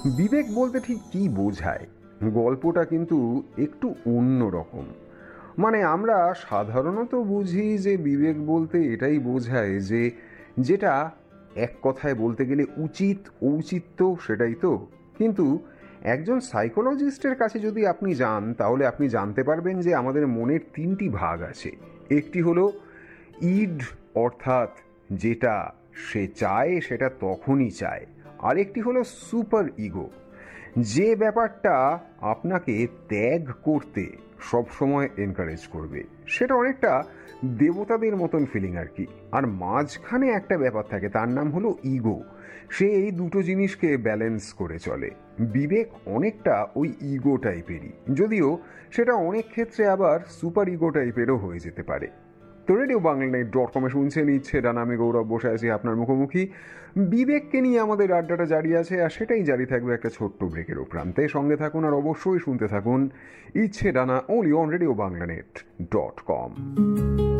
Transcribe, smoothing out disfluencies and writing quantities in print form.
বিবেক বলতে ঠিক কী বোঝায়? গল্পটা কিন্তু একটু অন্য রকম। মানে আমরা সাধারণত বুঝি যে বিবেক বলতে এটাই বোঝায় যে যেটা এক কথায় বলতে গেলে উচিত ঔচিত্য, সেটাই তো। কিন্তু একজন সাইকোলজিস্টের কাছে যদি আপনি যান তাহলে আপনি জানতে পারবেন যে আমাদের মনের তিনটি ভাগ আছে। একটি হলো ইড, অর্থাৎ যেটা সে চায় সেটা তখনই চায়। আরেকটি হলো সুপার ইগো, যে ব্যাপারটা আপনাকে ত্যাগ করতে সবসময় এনকারেজ করবে। সেটা অনেকটা দেবতাদের মতন ফিলিং আর কি। আর মাঝখানে একটা ব্যাপার থাকে, তার নাম হলো ইগো। সে এই দুটো জিনিসকে ব্যালেন্স করে চলে। বিবেক অনেকটা ওই ইগো টাইপেরই, যদিও সেটা অনেক ক্ষেত্রে আবার সুপার ইগো টাইপেরও হয়ে যেতে পারে। তো রেডিও বাংলানেট.com শুনছেন ইচ্ছে ডানা, আমি গৌরব বসে আছি আপনার মুখোমুখি। বিবেককে নিয়ে আমাদের আড্ডাটা জারি আছে, আর সেটাই জারি থাকবে একটা ছোট্ট ব্রেকের প্রান্তে। সঙ্গে থাকুন আর অবশ্যই শুনতে থাকুন ইচ্ছে ডানা, ওনলি অন রেডিও বাংলানেট.com।